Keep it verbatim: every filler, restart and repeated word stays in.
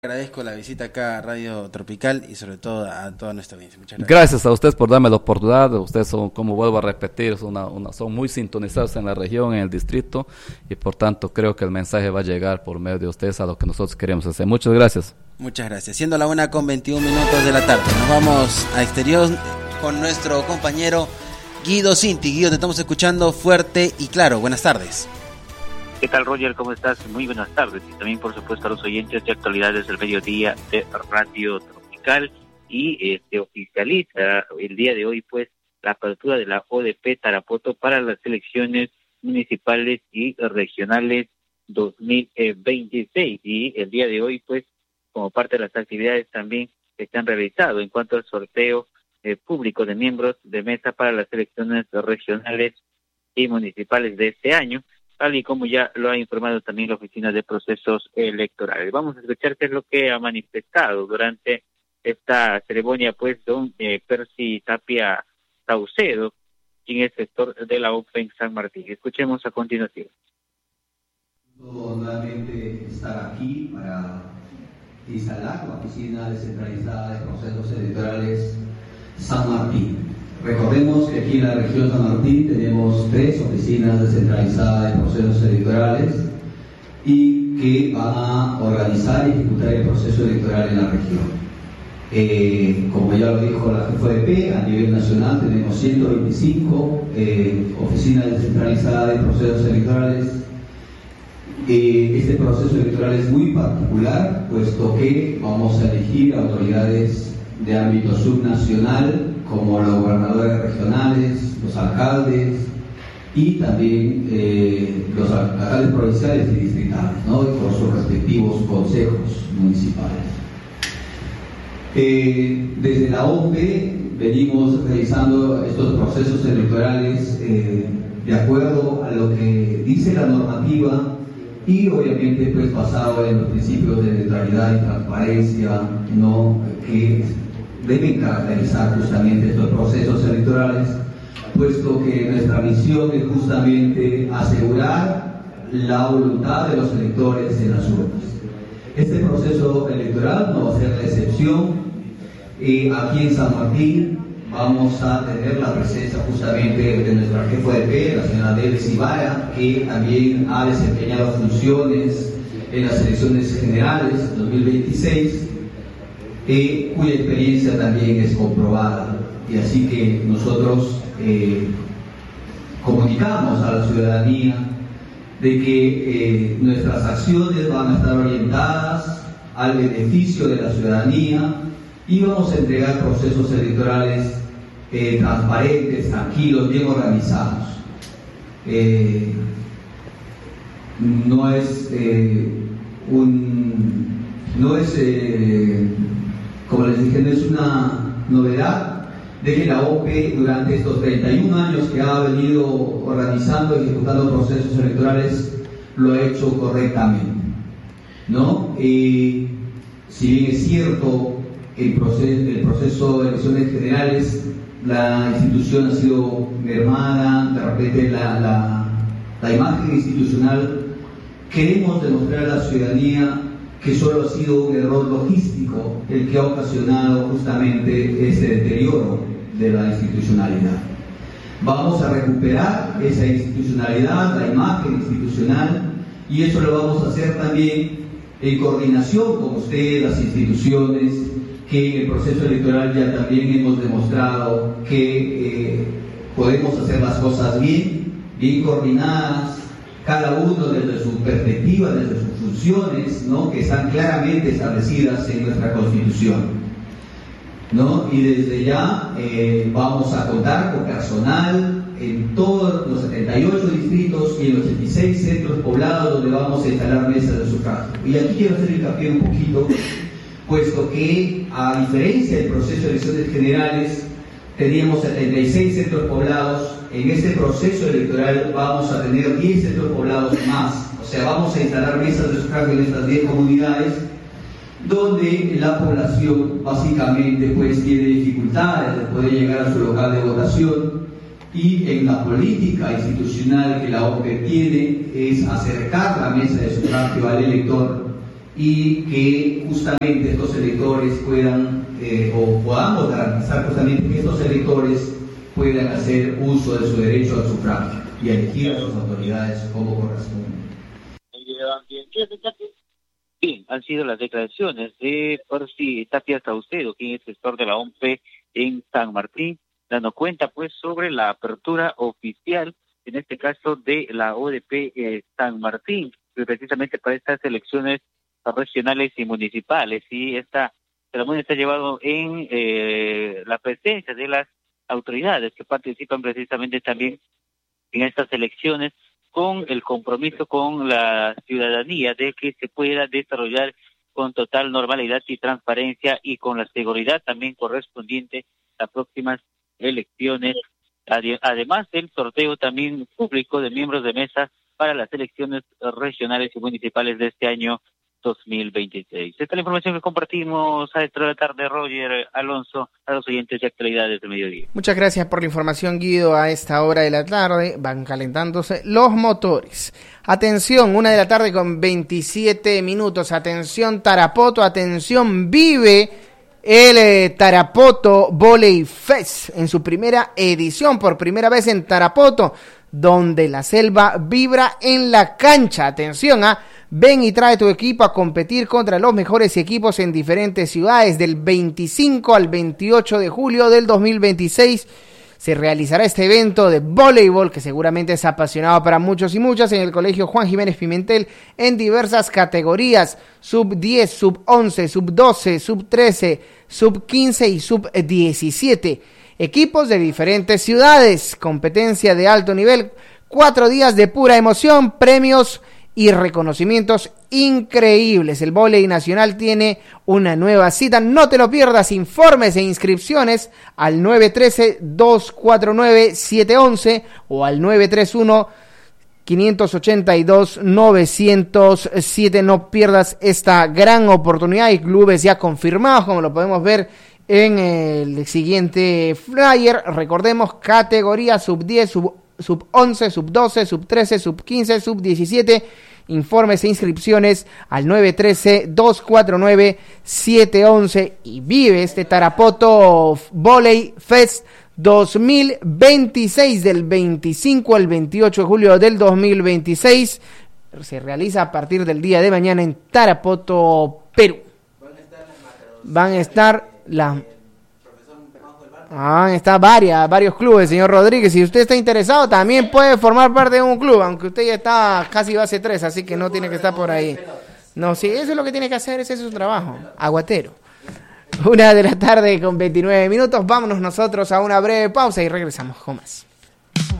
Agradezco la visita acá a Radio Tropical y sobre todo a toda nuestra audiencia. Muchas gracias. Gracias a ustedes por darme la oportunidad. Ustedes son, como vuelvo a repetir, son, una, una, son muy sintonizados en la región, en el distrito, y por tanto creo que el mensaje va a llegar por medio de ustedes a lo que nosotros queremos hacer. Muchas gracias. Muchas gracias. Siendo la una con veintiún minutos de la tarde, nos vamos a exterior con nuestro compañero Guido Cinti. Guido, te estamos escuchando fuerte y claro. Buenas tardes. ¿Qué tal, Roger? ¿Cómo estás? Muy buenas tardes. Y también, por supuesto, a los oyentes de Actualidades del Mediodía de Radio Tropical. Y eh, se oficializa el día de hoy, pues, la apertura de la O D P Tarapoto para las elecciones municipales y regionales dos mil veintiséis. Y el día de hoy, pues, como parte de las actividades también que se han realizado en cuanto al sorteo eh, público de miembros de mesa para las elecciones regionales y municipales de este año, tal y como ya lo ha informado también la Oficina de Procesos Electorales. Vamos a escuchar qué es lo que ha manifestado durante esta ceremonia, pues, don eh, Percy Tapia Saucedo, quien es gestor de la O P E en San Martín. Escuchemos a continuación. Nuevamente estar aquí para instalar la Oficina Descentralizada de Procesos Electorales San Martín. Recordemos que aquí en la región San Martín tenemos tres oficinas descentralizadas de procesos electorales y que van a organizar y ejecutar el proceso electoral en la región. Eh, como ya lo dijo la jefa de P, a nivel nacional tenemos ciento veinticinco eh, oficinas descentralizadas de procesos electorales. Eh, este proceso electoral es muy particular, puesto que vamos a elegir autoridades de ámbito subnacional, como los gobernadores regionales, los alcaldes y también eh, los alcaldes provinciales y distritales, ¿no? Con sus respectivos consejos municipales. Eh, desde la O P E venimos realizando estos procesos electorales eh, de acuerdo a lo que dice la normativa y obviamente pues basado en los principios de neutralidad y transparencia, ¿no? Que deben caracterizar justamente estos procesos electorales, puesto que nuestra misión es justamente asegurar la voluntad de los electores en las urnas. Este proceso electoral no va a ser la excepción. Eh, aquí en San Martín vamos a tener la presencia justamente de nuestra jefa de P, la señora Delis Ibarra, que también ha desempeñado funciones en las elecciones generales dos mil veintiséis, Eh, cuya experiencia también es comprobada, y así que nosotros eh, comunicamos a la ciudadanía de que eh, nuestras acciones van a estar orientadas al beneficio de la ciudadanía y vamos a entregar procesos electorales eh, transparentes, tranquilos, bien organizados. Eh, no es eh, un no es eh, como les dije, no es una novedad de que la O P E durante estos treinta y un años que ha venido organizando y ejecutando procesos electorales lo ha hecho correctamente, ¿no? Y si bien es cierto el proceso, el proceso de elecciones generales, la institución ha sido mermada, de repente la, la, la imagen institucional, queremos demostrar a la ciudadanía que solo ha sido un error logístico el que ha ocasionado justamente ese deterioro de la institucionalidad. Vamos a recuperar esa institucionalidad, la imagen institucional, y eso lo vamos a hacer también en coordinación con ustedes, las instituciones, que en el proceso electoral ya también hemos demostrado que eh, podemos hacer las cosas bien, bien coordinadas, cada uno desde su perspectiva, desde sus funciones, ¿no? Que están claramente establecidas en nuestra Constitución, ¿no? Y desde ya eh, vamos a contar con personal en todos los setenta y ocho distritos y en los ochenta y seis centros poblados donde vamos a instalar mesas de sufragio. Y aquí quiero hacer hincapié un poquito, puesto que a diferencia del proceso de elecciones generales, teníamos setenta y seis centros poblados. En este proceso electoral vamos a tener diez centros poblados más, o sea, vamos a instalar mesas de sufragio en estas diez comunidades, donde la población básicamente pues tiene dificultades de poder llegar a su local de votación, y en la política institucional que la O P E tiene es acercar la mesa de sufragio al elector y que justamente estos electores puedan, eh, o podamos garantizar justamente que estos electores puedan hacer uso de su derecho al sufragio y elegir a sus autoridades como corresponde. Bien, han sido las declaraciones de Percy Tapia Saucedo, quien es gestor de la O M P en San Martín, dando cuenta pues sobre la apertura oficial, en este caso de la O D P eh, San Martín, precisamente para estas elecciones regionales y municipales, y esta ceremonia está llevada en eh, la presencia de las autoridades que participan precisamente también en estas elecciones, con el compromiso con la ciudadanía de que se pueda desarrollar con total normalidad y transparencia y con la seguridad también correspondiente a las próximas elecciones, además del sorteo también público de miembros de mesa para las elecciones regionales y municipales de este año dos mil veintiséis. Esta es la información que compartimos a esta tarde, Roger Alonso, a los oyentes de Actualidades del Mediodía. Muchas gracias por la información, Guido. A esta hora de la tarde van calentándose los motores. Atención, una de la tarde con veintisiete minutos. Atención, Tarapoto, atención, vive el eh, Tarapoto Volley Fest en su primera edición, por primera vez en Tarapoto, donde la selva vibra en la cancha. Atención, ¿ah? ¿eh? Ven y trae tu equipo a competir contra los mejores equipos en diferentes ciudades. Del veinticinco al veintiocho de julio del dos mil veintiséis se realizará este evento de voleibol que seguramente es apasionado para muchos y muchas en el Colegio Juan Jiménez Pimentel en diversas categorías: sub diez, sub once, sub doce, sub trece, sub quince y sub diecisiete. Equipos de diferentes ciudades, competencia de alto nivel, cuatro días de pura emoción, premios y reconocimientos increíbles. El vóley nacional tiene una nueva cita, no te lo pierdas. Informes e inscripciones al nueve uno tres, dos cuatro nueve, siete uno uno o al nueve tres uno, cinco ocho dos, nueve cero siete. No pierdas esta gran oportunidad. Hay clubes ya confirmados, como lo podemos ver en el siguiente flyer. Recordemos, categoría sub diez, sub sub once, sub doce, sub trece, sub quince, sub diecisiete. Informes e inscripciones al nueve uno tres, dos cuatro nueve, siete uno uno y vive este Tarapoto Volley Fest dos mil veintiséis del veinticinco al veintiocho de julio del dos mil veintiséis. Se realiza a partir del día de mañana en Tarapoto, Perú. Van a estar las... Ah, está varias, varios clubes, señor Rodríguez. Si usted está interesado, también puede formar parte de un club, aunque usted ya está casi base tres, así que no tiene que estar por ahí. No, sí, eso es lo que tiene que hacer, ese es su trabajo, aguatero. Una de la tarde con veintinueve minutos, vámonos nosotros a una breve pausa y regresamos con más.